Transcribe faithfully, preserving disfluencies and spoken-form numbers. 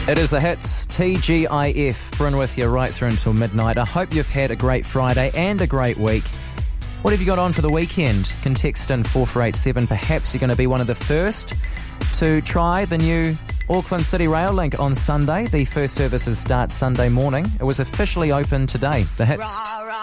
It is the hits, T G I F. Bryn with you right through until midnight. I hope you've had a great Friday and a great week. What have you got on for the weekend? Can text in four four eight seven. Perhaps you're going to be one of the first to try the new Auckland City Rail link on Sunday. The first services start Sunday morning. It was officially open today. The hits.